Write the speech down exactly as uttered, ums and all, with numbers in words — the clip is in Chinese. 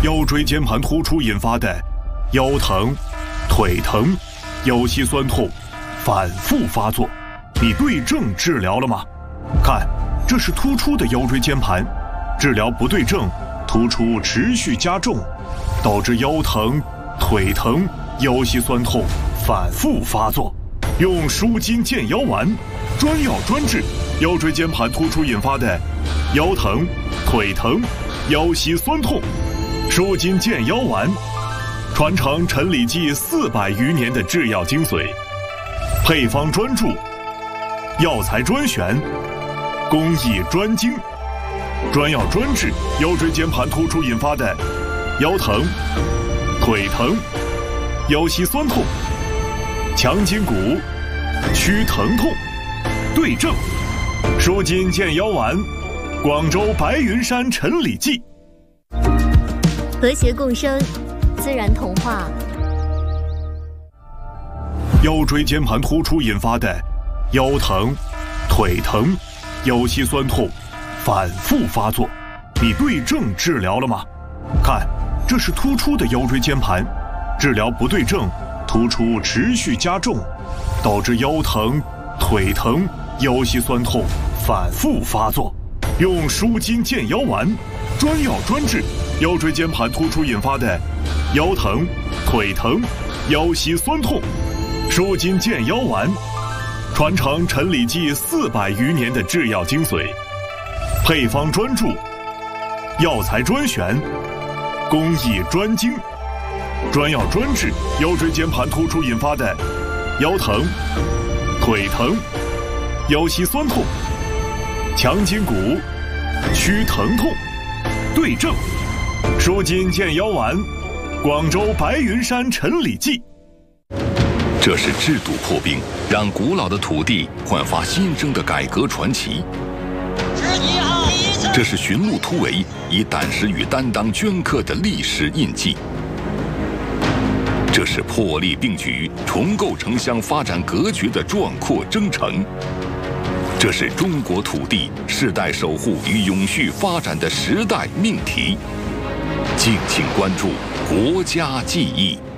腰椎间盘突出引发的腰疼、腿疼、腰膝酸痛反复发作，你对症治疗了吗？看，这是突出的腰椎间盘，治疗不对症，突出持续加重，导致腰疼、腿疼、腰膝酸痛反复发作。用舒筋健腰丸，专药专治腰椎间盘突出引发的腰疼、腿疼、腰膝酸痛。舒筋健腰丸，传承陈李济四百余年的制药精髓，配方专注，药材专选，工艺专精，专药专治腰椎间盘突出引发的腰疼、腿疼、腰膝酸痛，强筋骨，祛疼痛，对症。舒筋健腰丸，广州白云山陈李济。 和谐共生，自然童话。 腰椎间盘突出引发的腰疼、腿疼、腰膝酸痛反复发作，你对症治疗了吗？看，这是突出的腰椎间盘，治疗不对症，突出持续加重，导致腰疼、腿疼、腰膝酸痛反复发作。用舒筋健腰丸，专药专治腰椎间盘突出引发的腰疼、腿疼、腰膝酸痛。舒筋健腰丸，传承陈李济四百余年的制药精髓，配方专注，药材专选，工艺专精，专药专治腰椎间盘突出引发的腰疼、腿疼、腰膝酸痛，强筋骨，祛疼痛，对症。舒筋健腰丸，广州白云山陈李济。 这是制度破冰，让古老的土地焕发新生的改革传奇。这是寻路突围，以胆识与担当镌刻的历史印记。这是破例并举，重构城乡发展格局的壮阔征程。这是中国土地世代守护与永续发展的时代命题。敬请关注国家记忆。